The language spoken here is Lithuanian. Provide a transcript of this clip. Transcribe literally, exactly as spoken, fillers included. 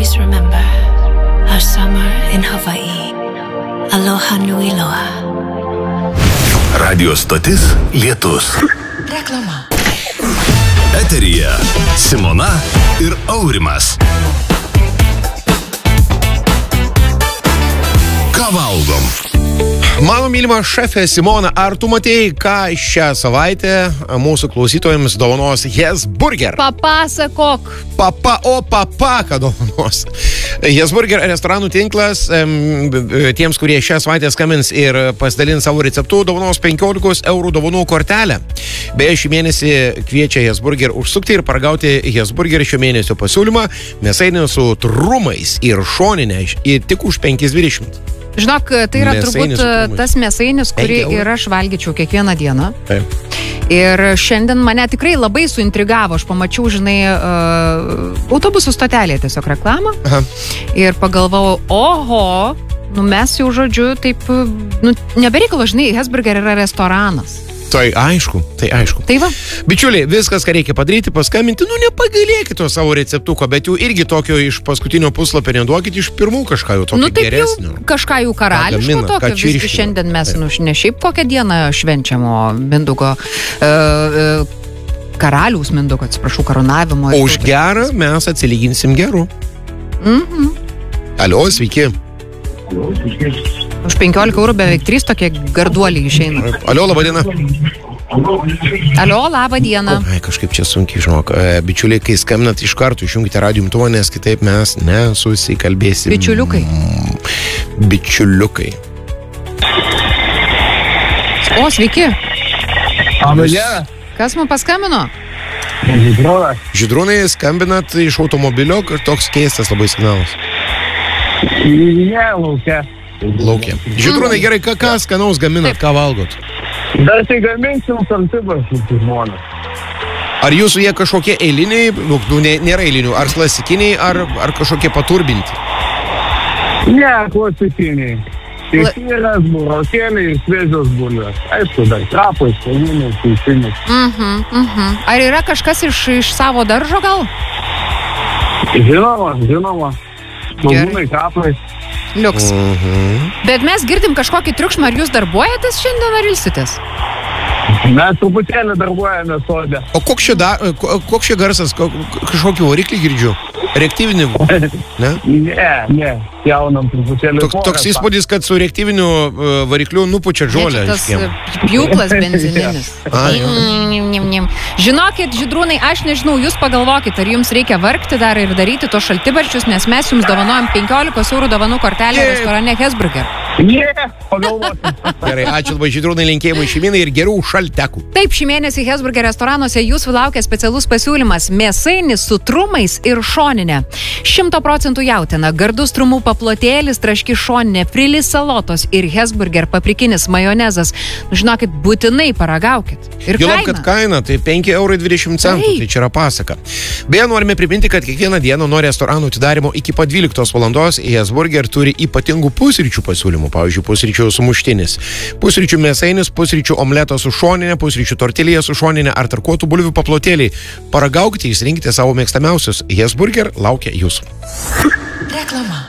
always remember our summer in Hawaii. Aloha nui loa. Radio stotis Lietus. Reklama. Eteryje Simona ir Aurimas. Ką valgom? Mano mylima šefė Simona, ar tu matėjai, ką šią savaitę mūsų klausytojams dovanos Hesburger? Papasakok. Papa, o papa, ką dovanos. Hesburger restoranų tinklas tiems, kurie šią savaitę skambins ir pasidalins savo receptų, dovanos penkiolikos eurų dovanų kortelę. Beje, šį mėnesį kviečia Hesburger užsukti ir paragauti Hesburger šio mėnesio pasiūlymą mėsainį su trumais ir šoninė ir tik už penki dvidešimt. Žinok, tai yra Mėsainis turbūt tas mėsainis, kurį ir aš valgyčiau kiekvieną dieną. Taip. Ir šiandien mane tikrai labai suintrigavo. Aš pamačiau, žinai, uh, autobusų stotelėje tiesiog reklamą. Aha. Ir pagalvojau, oho, nu mes jau žodžiu, taip, nu, nebereikalo, žinai, Hesburger yra restoranas. Tai aišku, tai aišku. Tai va. Bičiuliai, viskas, ką reikia padaryti, paskambinti, nu nepagailėkite to savo receptuko, bet jų irgi tokio iš paskutinio puslapio neduokite, iš pirmų kažką jau tokio nu, taip geresnio. Jau kažką jau karališko gamina, tokio, visgi šiandien mes, nu, ne šiaip kokią dieną švenčiamo Mindaugo, uh, uh, karaliaus Mindaugo, atsiprašau, karūnavimo. O už gerą mes atsilyginsim geru. Mhm. Alio, sveiki. Už penkiolika eurų beveik trys tokie garduoliai išeina. Alio, laba diena. Alio, laba diena. Ai, kažkaip čia sunkiai, žinok. Bičiuliai, kai skambinat iš karto, išjungite radijo imtuvą, nes kitaip mes nesusikalbėsim. Bičiuliukai. Bičiuliukai. O, sveiki. Amelė. Kas man paskambino? Žydrūnas. Žydrūnai, skambinat iš automobilio, toks keistas labai signalas. Ne, laukia. Laukia. Žydrūnai, gerai, ką, ką skanaus gaminat, ką valgot? Dar tai gaminsim saltibaršius žmonės. Ar jūsų jie kažkokie eiliniai, nu, nė, nėra eilinių, ar klasikiniai, ar, ar kažkokie paturbinti? Ne, klasikiniai. Teisėlės, burokėliai ir sviežios bulvės. Aišku, dar trapai, skalūnai, teisiniai. Mhm, mhm. Ar yra kažkas iš, iš savo daržo gal? Žinoma, žinoma. Skalūnai, trapai. Liuks. Mhm. Bet mes girdim kažkokį triukšmą, ar jūs darbuojatės šiandien, ar ilsitės? Mes truputėlį darbuojame sode. O koks čia, da, koks čia garsas, kažkokį variklį girdžiu? Reaktyvinį? Ne? Ne, ne, jaunam truputėlį. Tok, toks įspūdis, kad su reaktyviniu varikliu nupučia žolę. Ne, čia tas pjūklas benzininis. A, Nim, nim, nim. Žinokit, Žydrūnai, aš nežinau, jūs pagalvokit, ar jums reikia vargti dar ir daryti tos šaltibarščius, nes mes jums dovanojam penkiolikos eurų dovanų kortelę restorane Hesburger. Ne, pagalvosim. Gerai, ačiū labai, Žydrūnai, linkėjimai šeiminai ir gerų šaltekų. Taip, šį mėnesį Hesburger restoranuose jūsų laukia specialus pasiūlymas – mėsainis su trumais ir šoninė. Šimto procentų jautiena, gardus trumų paplotėlis, traški šoninė, frilis salotos ir Hesburger paprikinis majonezas. Žinokit, būtinai paragaukit. Ir Juolab, kaina. kad kaina, tai penki eurai dvidešimt centų, Taip. tai čia yra pasaka. Beje, norime priminti, kad kiekvieną dieną nuo restoranų atidarimo iki pat dvyliktos valandos Hesburger turi ypatingų pusryčių pasiūlymų. Pavyzdžiui, pusryčių sumuštinis, pusryčių mėsainis, pusryčių omletas su šoninė, pusryčių tortilija su šoninė ar tarkuotų bulvių paplotėliai. Paragaukite, išsirinkite savo mėgstamiausius. Hesburger laukia jūsų. Reklama.